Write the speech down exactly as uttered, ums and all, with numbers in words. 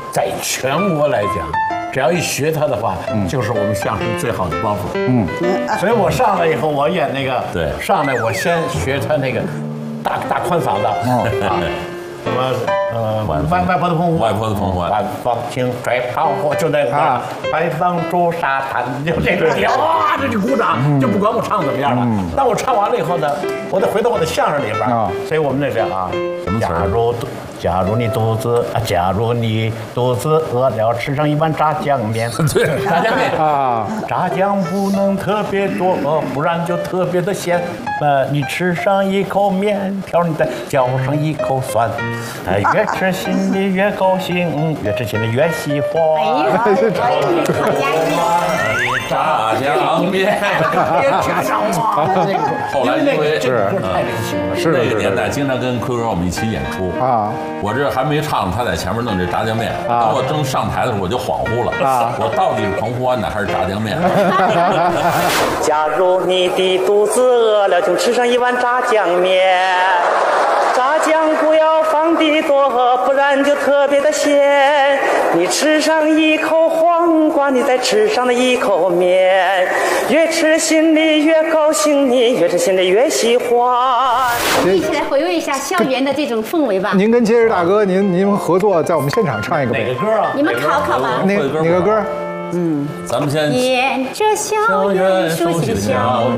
在全国来讲，只要一学它的话，就是我们相声最好的包袱。嗯，所以我上来以后，我演那个， 对， 上来我先学他那个大大宽嗓子。啊什么呃，外外婆的澎湖， 外婆的澎湖， 晚风轻吹炮火，就那个啊，白浪逐沙滩，就这个哇，这就鼓掌，就不管我唱怎么样了。那我唱完了以后呢，我得回到我的相声里边，所以我们那是啊，假如假如你肚子啊，假如你肚子饿了，吃上一碗炸酱面， 对， 炸酱面啊， 炸酱不能特别多，不然就特别的咸。呃，你吃上一口面条，你再浇上一口蒜。哎，越吃心里越高兴，越吃心里越喜欢。 哎呀，好家炸酱面， 别加上哇，那个后来因为这个歌太流行了， 是那个年代经常跟奎哥我们一起演出啊。 我这还没唱，他在前面弄这炸酱面。等我正上台的时候，我就恍惚了啊，我到底是澎湖湾的还是炸酱面？ 假如你的肚子饿了，就吃上一碗炸酱面。炸酱不要放的多，不然就特别的咸。你吃上一口黄瓜，你再吃上了一口面，越吃心里越高兴，你越吃心里越喜欢。 一起来回味一下校园的这种氛围吧。 您跟结实大哥，您您们合作，在我们现场唱一个哪个呗？ 歌啊？ 你们考考吧。 哪哪个歌？ 嗯，咱们先沿着校园熟悉的校